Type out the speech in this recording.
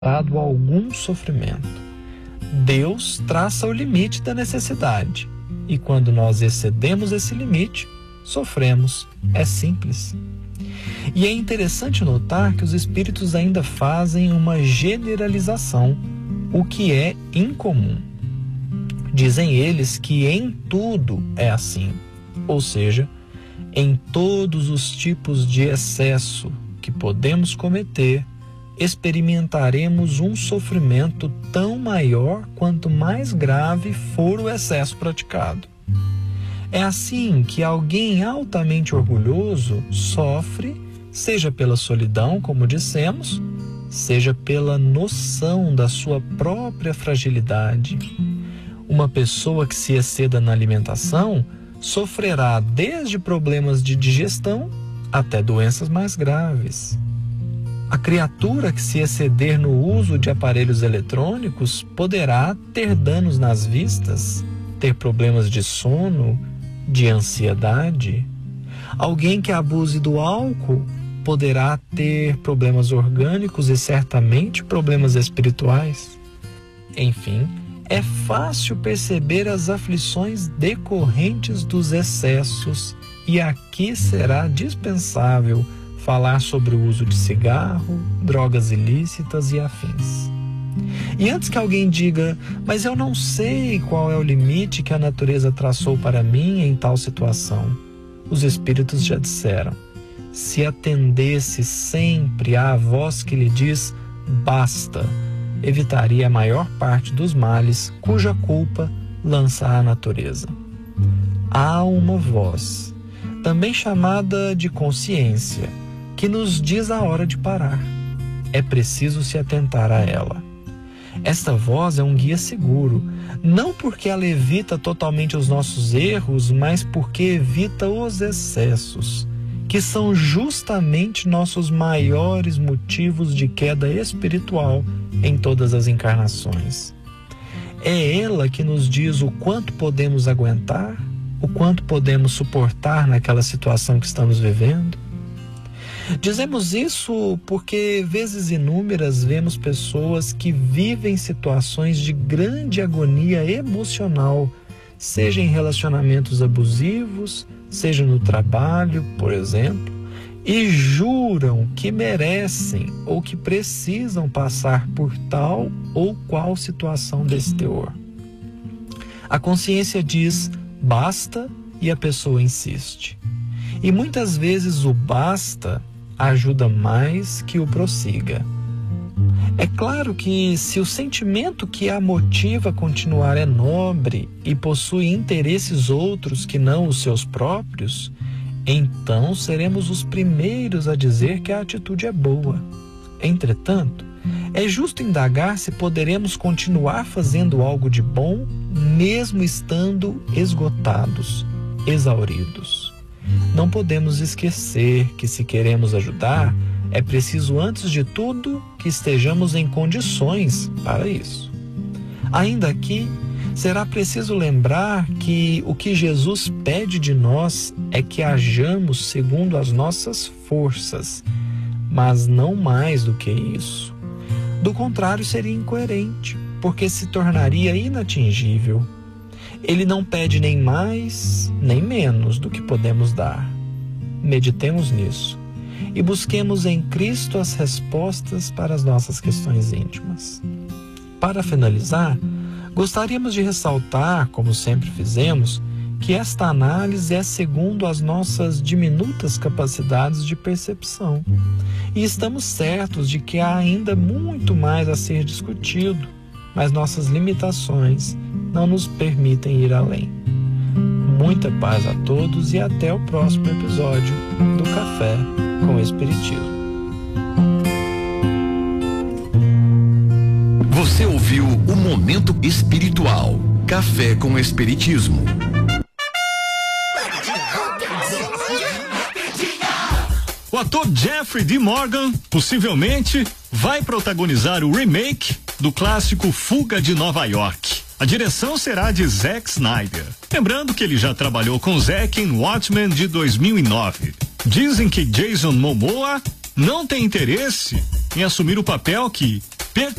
dado algum sofrimento. Deus traça o limite da necessidade, e quando nós excedemos esse limite, sofremos. É simples. E é interessante notar que os espíritos ainda fazem uma generalização, o que é incomum. Dizem eles que em tudo é assim, ou seja, em todos os tipos de excesso que podemos cometer, experimentaremos um sofrimento tão maior quanto mais grave for o excesso praticado. É assim que alguém altamente orgulhoso sofre, seja pela solidão, como dissemos, seja pela noção da sua própria fragilidade. Uma pessoa que se exceda na alimentação sofrerá desde problemas de digestão até doenças mais graves. A criatura que se exceder no uso de aparelhos eletrônicos poderá ter danos nas vistas, ter problemas de sono, de ansiedade. Alguém que abuse do álcool poderá ter problemas orgânicos e certamente problemas espirituais. Enfim, é fácil perceber as aflições decorrentes dos excessos, e aqui será dispensável falar sobre o uso de cigarro, drogas ilícitas e afins. E antes que alguém diga, mas eu não sei qual é o limite que a natureza traçou para mim em tal situação, os espíritos já disseram: se atendesse sempre à voz que lhe diz basta, evitaria a maior parte dos males cuja culpa lança a natureza. Há uma voz, também chamada de consciência, que nos diz a hora de parar. É preciso se atentar a ela. Esta voz é um guia seguro, não porque ela evita totalmente os nossos erros, mas porque evita os excessos, que são justamente nossos maiores motivos de queda espiritual em todas as encarnações. É ela que nos diz o quanto podemos aguentar, o quanto podemos suportar naquela situação que estamos vivendo. Dizemos isso porque vezes inúmeras vemos pessoas que vivem situações de grande agonia emocional, seja em relacionamentos abusivos, seja no trabalho, por exemplo, e juram que merecem ou que precisam passar por tal ou qual situação desse teor. A consciência diz basta e a pessoa insiste. E muitas vezes o basta ajuda mais que o prossiga. É claro que se o sentimento que a motiva a continuar é nobre e possui interesses outros que não os seus próprios, então seremos os primeiros a dizer que a atitude é boa. Entretanto, é justo indagar se poderemos continuar fazendo algo de bom, mesmo estando esgotados, exauridos. Não podemos esquecer que, se queremos ajudar, é preciso, antes de tudo, que estejamos em condições para isso. Ainda aqui, será preciso lembrar que o que Jesus pede de nós é que hajamos segundo as nossas forças, mas não mais do que isso. Do contrário, seria incoerente, porque se tornaria inatingível. Ele não pede nem mais, nem menos do que podemos dar. Meditemos nisso e busquemos em Cristo as respostas para as nossas questões íntimas. Para finalizar, gostaríamos de ressaltar, como sempre fizemos, que esta análise é segundo as nossas diminutas capacidades de percepção. E estamos certos de que há ainda muito mais a ser discutido, mas nossas limitações não nos permitem ir além. Muita paz a todos e até o próximo episódio do Café com Espiritismo. Você ouviu o Momento Espiritual, Café com Espiritismo. O ator Jeffrey D. Morgan, possivelmente, vai protagonizar o remake do clássico Fuga de Nova York. A direção será de Zack Snyder. Lembrando que ele já trabalhou com Zack em Watchmen de 2009. Dizem que Jason Momoa não tem interesse em assumir o papel que